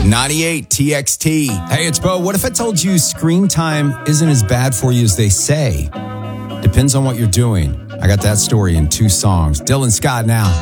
98 TXT. Hey, it's Bo. What if I told you screen time isn't as bad for you as they say? Depends on what you're doing. I got that story in 2 songs. Dylan Scott now.